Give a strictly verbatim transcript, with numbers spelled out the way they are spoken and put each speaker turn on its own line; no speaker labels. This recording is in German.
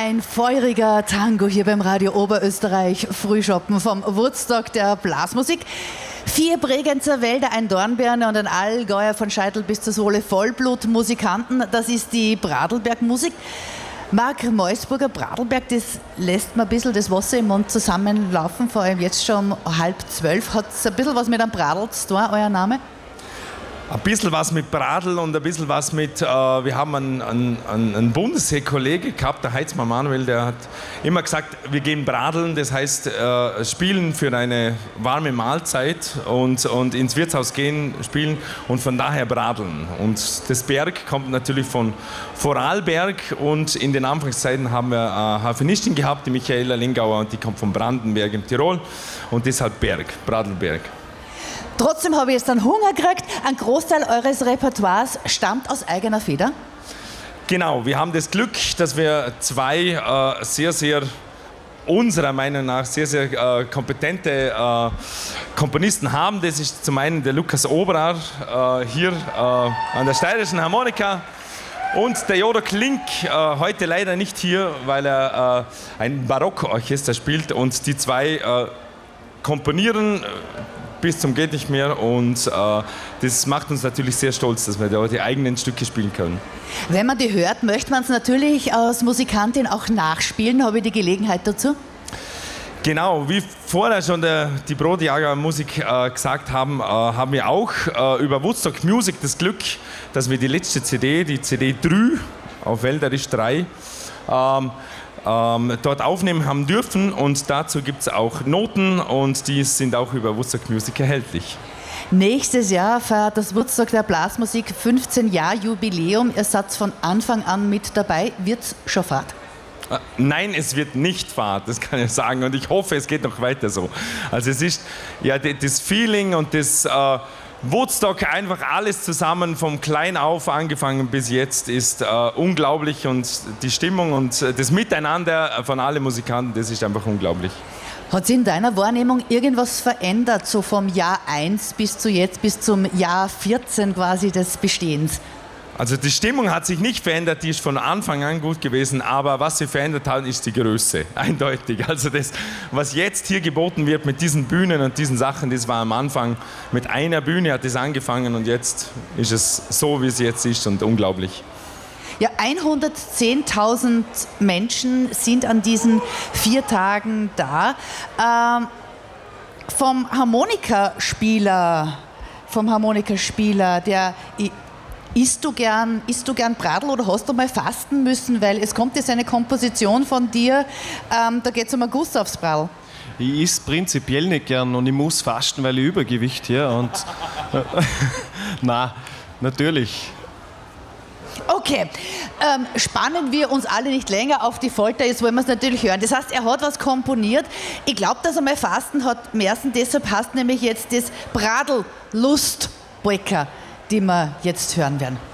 Ein feuriger Tango hier beim Radio Oberösterreich Frühschoppen vom Woodstock der Blasmusik. Vier Bregenzer Wälder, ein Dornbirne und ein Allgäuer von Scheitel bis zur Sohle Vollblutmusikanten. Das ist die Bradelberg-Musik. Marc Meusburger, Bradelberg, das lässt mir ein bisschen das Wasser im Mund zusammenlaufen, vor allem jetzt schon um halb zwölf. Hat es ein bisschen was mit einem Bradl zu tun, euer Name?
Ein bisschen was mit Bradl und ein bisschen was mit, äh, wir haben einen, einen, einen Bundesheer-Kollege gehabt, der Heizmann Manuel, der hat immer gesagt, wir gehen Bradeln, das heißt äh, spielen für eine warme Mahlzeit und, und ins Wirtshaus gehen, spielen und von daher Bradeln. Und das Berg kommt natürlich von Vorarlberg und in den Anfangszeiten haben wir eine Harfenistin gehabt, die Michaela Lingauer, und die kommt von Brandenberg im Tirol und deshalb Berg, Bradelberg.
Trotzdem habe ich jetzt einen Hunger gekriegt. Ein Großteil eures Repertoires stammt aus eigener Feder.
Genau, wir haben das Glück, dass wir zwei äh, sehr, sehr, unserer Meinung nach, sehr, sehr äh, kompetente äh, Komponisten haben. Das ist zum einen der Lukas Oberer, äh, hier äh, an der steirischen Harmonika. Und der Jodo Klink, äh, heute leider nicht hier, weil er äh, ein Barockorchester spielt. Und die zwei äh, komponieren bis zum geht nicht mehr, und äh, das macht uns natürlich sehr stolz, dass wir da die eigenen Stücke spielen können.
Wenn man die hört, möchte man es natürlich als Musikantin auch nachspielen. Habe ich die Gelegenheit dazu?
Genau, wie vorher schon der, die Brotjager Musik äh, gesagt haben, äh, haben wir auch äh, über Woodstock Music das Glück, dass wir die letzte C D, die C D drei, auf Wälderisch drei, ähm, Ähm, dort aufnehmen haben dürfen, und dazu gibt es auch Noten, und die sind auch über Woodstock Music erhältlich.
Nächstes Jahr feiert das Woodstock der Blasmusik fünfzehn Jahre Jubiläum. Ihr seid von Anfang an mit dabei. Wird's schon Fahrt?
Äh, nein, es wird nicht Fahrt, das kann ich sagen, und ich hoffe, es geht noch weiter so. Also es ist ja das Feeling und das äh, Woodstock, einfach alles zusammen, vom Klein auf angefangen bis jetzt, ist äh, unglaublich, und die Stimmung und das Miteinander von allen Musikanten, das ist einfach unglaublich.
Hat sich in deiner Wahrnehmung irgendwas verändert, so vom Jahr eins bis zu jetzt, bis zum Jahr vierzehn quasi des Bestehens?
Also die Stimmung hat sich nicht verändert, die ist von Anfang an gut gewesen, aber was sie verändert hat, ist die Größe, eindeutig. Also das, was jetzt hier geboten wird mit diesen Bühnen und diesen Sachen, das war am Anfang, mit einer Bühne hat es angefangen, und jetzt ist es so, wie es jetzt ist, und unglaublich.
Ja, hundertzehntausend Menschen sind an diesen vier Tagen da. Ähm, vom Harmonikaspieler, vom Harmonikaspieler, der... Isst du gern, isst du gern Bradl oder hast du mal fasten müssen? Weil es kommt jetzt eine Komposition von dir, ähm, da geht es um ein Guss aufs Bradl.
Ich esse prinzipiell nicht gern und ich muss fasten, weil ich Übergewicht habe. Und nein, natürlich.
Okay, ähm, spannen wir uns alle nicht länger auf die Folter, jetzt wollen wir es natürlich hören. Das heißt, er hat was komponiert. Ich glaube, dass er mal fasten hat müssen, deshalb heißt nämlich jetzt das Bradl Lustpolka, die wir jetzt hören werden.